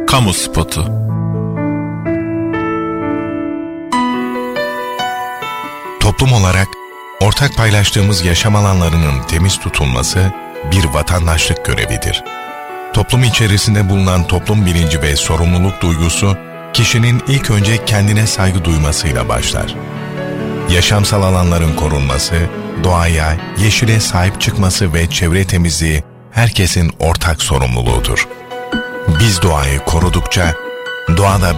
Kamu spotu. Toplum olarak ortak paylaştığımız yaşam alanlarının temiz tutulması bir vatandaşlık görevidir. Toplum içerisinde bulunan toplum bilinci ve sorumluluk duygusu, kişinin ilk önce kendine saygı duymasıyla başlar. Yaşamsal alanların korunması, doğaya, yeşile sahip çıkması ve çevre temizliği herkesin ortak sorumluluğudur. Biz doğayı korudukça, doğa da